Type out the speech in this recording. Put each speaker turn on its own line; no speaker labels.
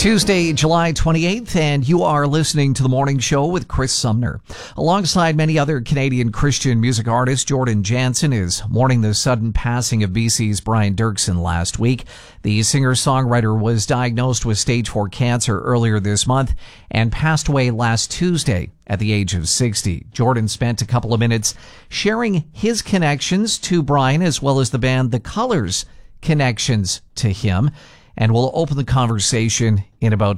Tuesday, July 28th, and you are listening to The Morning Show with Chris Sumner. Alongside many other Canadian Christian music artists, Jordan Jansen is mourning the sudden passing of BC's Brian Dirksen last week. The singer-songwriter was diagnosed with stage 4 cancer earlier this month and passed away last Tuesday at the age of 60. Jordan spent a couple of minutes sharing his connections to Brian as well as the band The Colours' connections to him. And we'll open the conversation in about